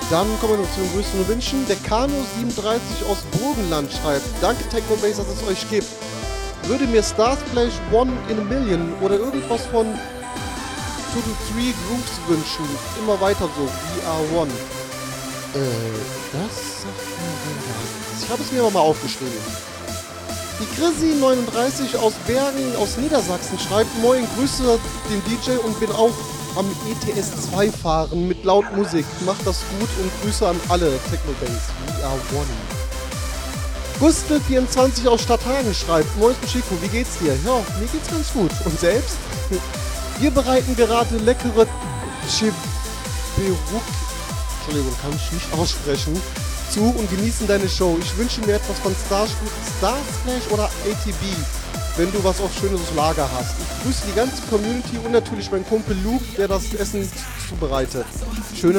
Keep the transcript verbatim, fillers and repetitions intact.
Dann kommen wir noch zu den Grüßen und Wünschen. Der Kano siebenunddreißig aus Burgenland schreibt: Danke Technobase, dass es euch gibt. Würde mir Star Splash One in a Million oder irgendwas von two to three Grooves wünschen. Immer weiter so, We Are One. Äh, das sagt mir was. Ich habe es mir aber mal aufgeschrieben. Die Chrissy neununddreißig aus Bergen, aus Niedersachsen schreibt: Moin, Grüße den D J und bin auch am E T S zwei fahren mit laut Musik. Macht das gut und Grüße an alle Technobase. We are one. Gustel vierundzwanzig aus Stadthagen schreibt: Moin Chico, wie geht's dir? Ja, mir geht's ganz gut. Und selbst? Wir bereiten gerade leckere Cheberuk, Entschuldigung, kann ich nicht aussprechen, zu und genießen deine Show. Ich wünsche mir etwas von Star, Star Splash oder A T B, wenn du was auf schönes Lager hast. Ich grüße die ganze Community und natürlich meinen Kumpel Luke, der das Essen zubereitet. Schöne